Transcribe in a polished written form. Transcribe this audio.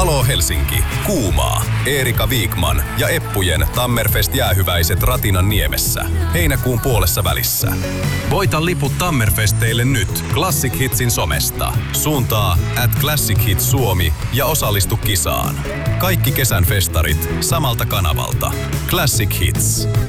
Halo Helsinki, Kuumaa, Eerika Wikman ja Eppujen Tammerfest-jäähyväiset Ratinan niemessä. Heinäkuun puolessa välissä. Voita liput Tammerfesteille nyt Classic Hitsin somesta. Suuntaa @ClassicHits Suomi ja osallistu kisaan. Kaikki kesän festarit samalta kanavalta. Classic Hits.